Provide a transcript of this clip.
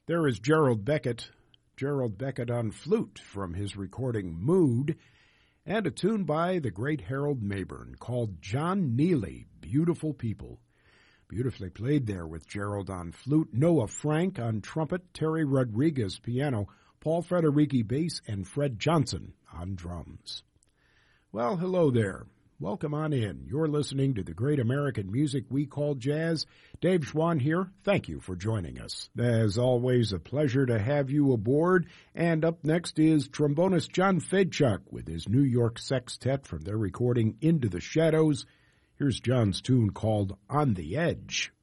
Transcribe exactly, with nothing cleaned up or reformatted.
There is Gerald Beckett, Gerald Beckett on flute from his recording Mood, and a tune by the great Harold Mabern called John Neely, Beautiful People. Beautifully played there with Gerald on flute, Noah Frank on trumpet, Terry Rodriguez piano, Paul Frederici bass, and Fred Johnson on drums. Well, hello there. Welcome on in. You're listening to the great American music we call jazz. Dave Schwann here. Thank you for joining us. As always, a pleasure to have you aboard. And up next is trombonist John Fedchuk with his New York Sextet from their recording Into the Shadows. Here's John's tune called On the Edge.